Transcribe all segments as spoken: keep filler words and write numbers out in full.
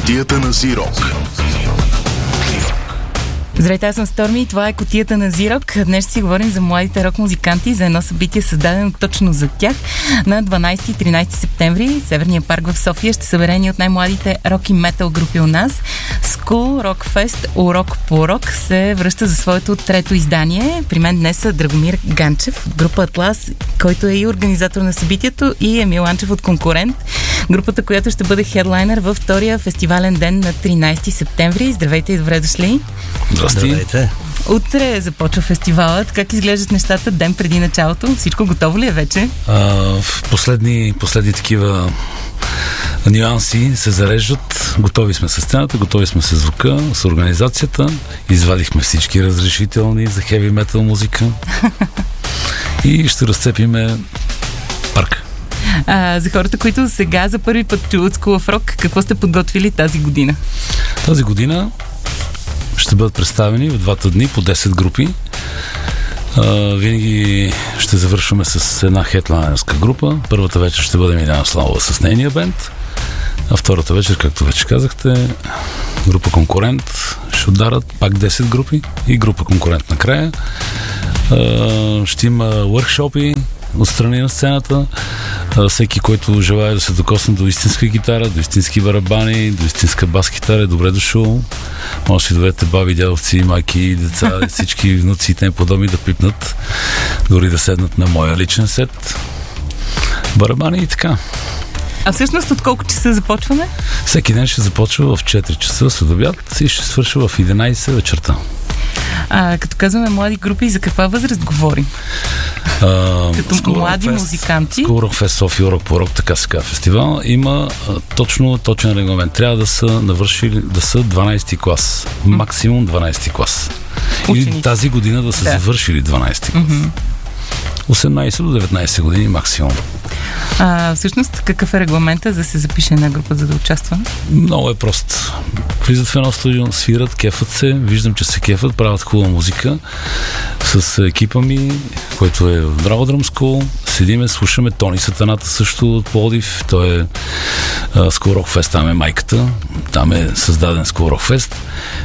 Кутията на Зирок. Здравейте, аз съм Сторми и това е Кутията на Зирок. Днес ще си говорим за младите рок-музиканти, за едно събитие създадено точно за тях. На дванайсети и тринайсети септември Северния парк в София ще събере ни от най-младите рок и метал групи у нас. School Rock Fest Урок по урок се връща за своето трето издание. При мен днес е Драгомир Ганчев от група Атлас, който е и организатор на събитието, и Емил Анчев от Конкурент. Групата, която ще бъде хедлайнер във втория фестивален ден на тринайсети септември. Здравейте и добре дошли! Здравейте! Утре започва фестивалът. Как изглеждат нещата ден преди началото? Всичко готово ли е вече? А, последни, последни такива нюанси се зареждат. Готови сме с сцената, готови сме с звука, с организацията. Извадихме всички разрешителни за хеви метал музика и ще разцепиме парк. А, за хората, които сега за първи път чуват School of Rock, какво сте подготвили тази година? Тази година ще бъдат представени в двата дни по десет групи. Uh, винаги ще завършваме с една хедлайнерска група. Първата вечер ще бъде Миляна Славова с нейния бенд, а втората вечер, както вече казахте, група Конкурент ще ударат пак десет групи и група Конкурент накрая. Uh, ще има въркшопи отстрани на сцената. Uh, всеки, който желае да се докосне до истинска гитара, до истински барабани, до истинска бас-гитара, е добре дошъл. Може да си доведете баби, дядовци, майки, деца, всички внуци и тем подобни да пипнат, дори да седнат на моя личен сет. Барабани и така. А всъщност от колко часа започваме? Всеки ден ще започва в четири часа след обяд и ще свършва в единайсет вечерта. А, като казваме млади групи, за каква възраст говорим? А, като School млади Rock музиканти? School Rock Fest София урок по урок, така сега фестивал, има а, точно точен регламент. Трябва да са навършили, да са дванайсети клас. Максимум дванайсети клас. Ученици. Или тази година да са да. завършили дванайсети клас. Mm-hmm. осемнайсет до деветнайсет години максимум. А, всъщност, какъв е регламента за да се запише една група, за да участва? Много е прост. Влизат в едно студио, свират, кефът се, виждам, че се кефът, правят хубава музика с екипа ми, който е в Драго Drum School. Седиме, слушаме Тони Сатаната също от Пловдив. Той е uh, School Rock Fest, там е майката. Там е създаден School Rock Fest.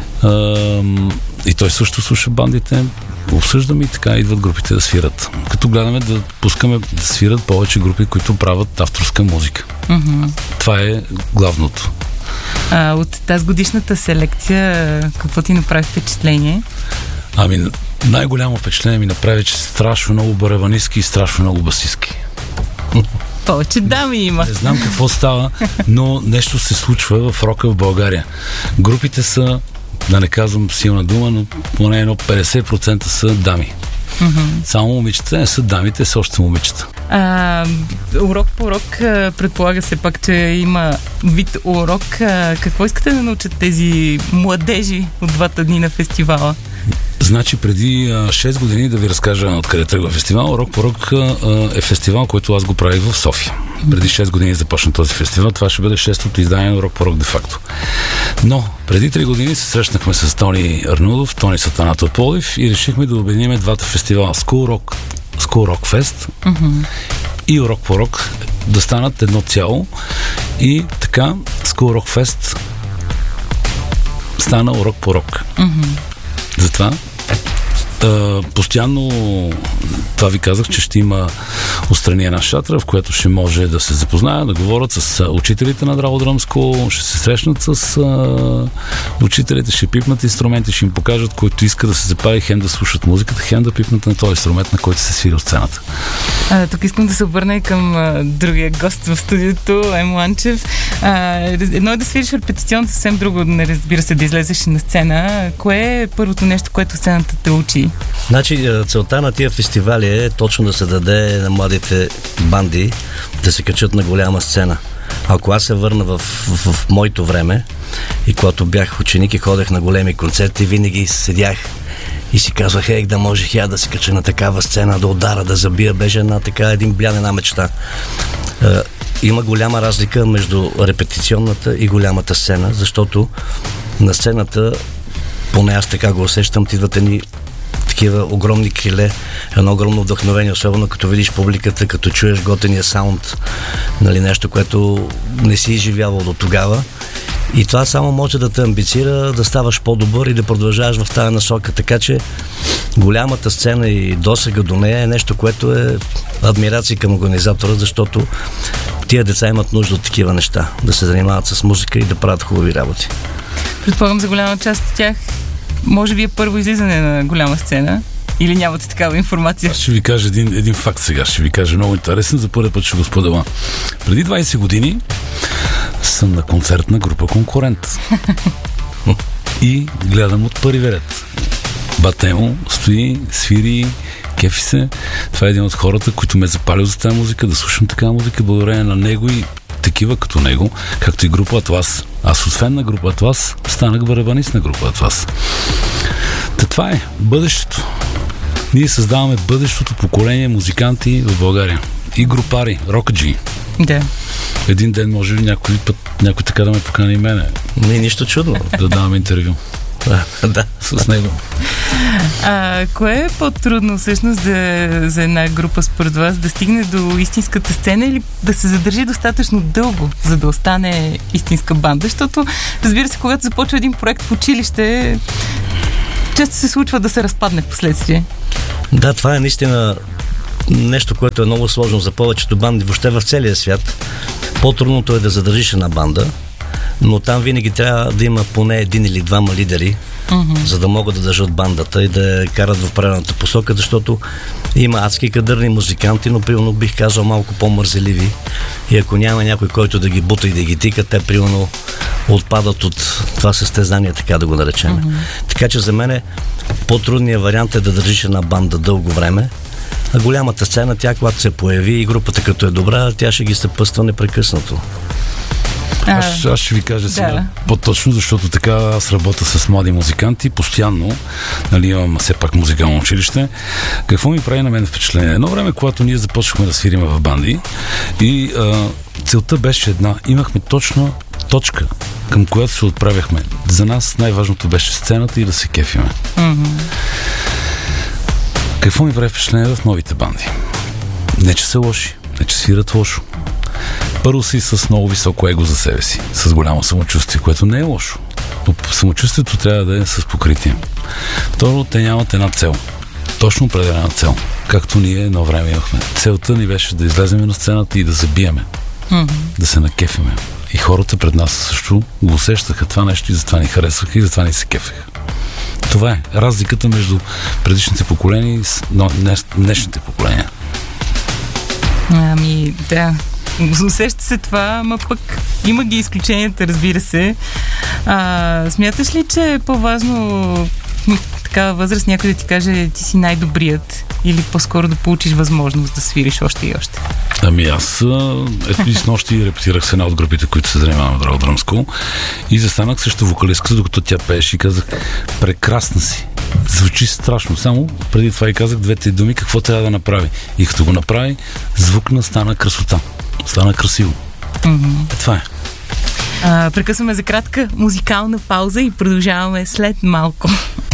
Uh, и той също слуша бандите. Обсъждаме и така идват групите да свират. Като гледаме да пускаме да свират повече групи, които правят авторска музика. Mm-hmm. Това е главното. А, от тази годишната селекция какво ти направи впечатление? Ами, най-голямо впечатление ми направи, че страшно много барабанистки и страшно много басистки. Повече дами има. Не знам какво става, но нещо се случва в рока в България. Групите са, да не казвам силна дума, но поне едно петдесет процента са дами. Mm-hmm. Само момичета не са дами, те са още момичета. А, урок по урок, предполага се пак, че има вид урок. Какво искате да научат тези младежи от двата дни на фестивала? Значи преди а, шест години, да ви разкажа откъде тръгва фестивал. Урок по урок а, е фестивал, който аз го правих в София. Преди шест години започна този фестивал. Това ще бъде шестото издание на Урок по урок де-факто. Но преди три години се срещнахме с Тони Арнудов, Тони Сатаната от Пловдив и решихме да обединим двата фестивала. School Rock, School Rock Fest mm-hmm. и Урок по урок да станат едно цяло. И така School Rock Fest стана Урок по урок. Mm-hmm. Затова Uh, постоянно това ви казах, че ще има отстрани една шатра, в която ще може да се запознаят, да говорят с учителите на Драго Drum School, ще се срещнат с uh, учителите, ще пипнат инструменти, ще им покажат, който иска да се запази, хем да слушат музиката, хем да пипнат на този инструмент, на който се свири от сцената. А, тук искам да се обърна и към а, другия гост в студиото, Емо Анчев. А, едно е да свириш репетиционно, съвсем друго, не разбира се, да излезеш на сцена. Кое е първото нещо, което сцената те учи? Значи, целта на тия фестивали е точно да се даде на младите банди да се качат на голяма сцена. Ако аз се върна в, в, в моето време и когато бях ученик и ходех на големи концерти, винаги седях и си казвах, ех, да можех я да се кача на такава сцена, да удара, да забия, беше една така, един блян, една мечта. Е, има голяма разлика между репетиционната и голямата сцена, защото на сцената, поне аз така го усещам, ти идват едни такива огромни криле, едно огромно вдъхновение, особено като видиш публиката, като чуеш готения саунд, нали, нещо, което не си изживявал до тогава. И това само може да те амбицира да ставаш по-добър и да продължаваш в тази насока. Така че голямата сцена и досега до нея е нещо, което е адмирация към организатора, защото тия деца имат нужда от такива неща. Да се занимават с музика и да правят хубави работи. Предполагам, за голяма част от тях може би е първо излизане на голяма сцена. Или нямате такава информация? Аз ще ви кажа един, един факт сега. Ще ви кажа много интересен. За първи път ще го споделя. Преди двайсет години съм на концерт на група Конкурент. И гледам от първи ред. Батемо стои, свири, кефи се. Това е един от хората, които ме запалил за тази музика, да слушам такава музика, благодарение на него и такива като него, както и група Атлас. Аз от фен на група Атлас станах барабанист на група Атлас. Та това е бъдещето. Ние създаваме бъдещото поколение музиканти в България. И групари, рокаджи. Да. Един ден може ли някой път някой така да ме покани и мене? Не, нищо чудно. Да даваме интервю. Да. С него. А, кое е по-трудно всъщност да, за една група според вас да стигне до истинската сцена или да се задържи достатъчно дълго, за да остане истинска банда? Защото, разбира се, когато започва един проект в училище, често се случва да се разпадне в последствие. Да, това е наистина нещо, което е много сложно за повечето банди, въобще в целия свят. По-трудното е да задържиш една банда, но там винаги трябва да има поне един или двама лидери, mm-hmm. за да могат да държат бандата и да я карат в правилната посока, защото има адски кадърни музиканти, но примерно бих казал малко по-мързеливи. И ако няма някой, който да ги бута и да ги тика, те примерно отпадат от това състезание, така да го наречем. Mm-hmm. Така че за мен по-трудният вариант е да държиш една банда дълго време. А голямата сцена, тя когато се появи и групата като е добра, тя ще ги съпъства непрекъснато. Аз, аз ще ви кажа сега да. по-точно, защото така аз работя с млади музиканти, постоянно, нали, имам все пак музикално училище. Какво ми прави на мен впечатление? Едно време, когато ние започнахме да свириме в банди и а, целта беше една. Имахме точно точка, към която се отправяхме. За нас най-важното беше сцената и да се кефиме. Mm-hmm. Какво ми прави впечатление в новите банди? Не, че са лоши, не, че свират лошо. Първо си с много високо его за себе си, с голямо самочувствие, което не е лошо. Но самочувствието трябва да е с покритие. Второ, те нямат една цел. Точно определена цел. Както ние едно време имахме. Целта ни беше да излезем на сцената и да забиеме. Mm-hmm. Да се накефиме. И хората пред нас също го усещаха това нещо и затова ни харесваха и затова ни се кефеха. Това е разликата между предишните поколения и днешните поколения. Ами, да. Усеща се това, ма пък има ги изключенията, разбира се. А, смяташ ли, че е по-важно в такава възраст някой да ти каже, ти си най-добрият, или по-скоро да получиш възможност да свириш още и още? Ами аз ето и с нощи репетирах с една от групите, които се занимавам в Драго Дръмско и застанах също вокалистката, докато тя пееше и казах, прекрасна си. Звучи страшно. Само преди това и казах двете думи, какво трябва да направи. И като го направи, звукна стана красота. Стана красиво. Mm-hmm. Е, това е. А, прекъсваме за кратка музикална пауза и продължаваме след малко.